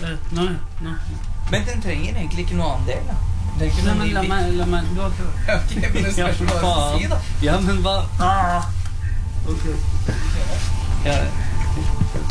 Nå. Men den trenger egentlig ikke noe annen del, da. Det er ikke Nei, noe men la meg, du har ikke... Ok, men det spørs hva du si, da. Ja, men hva... Ok. Ja,